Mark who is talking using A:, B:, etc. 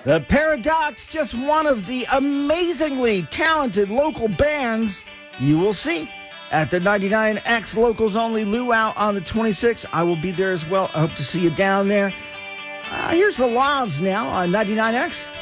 A: The Paradox, just one of the amazingly talented local bands you will see at the 99X Locals Only Luau on the 26th. I will be there as well. I hope to see you down there. Here's the Laws now on 99X.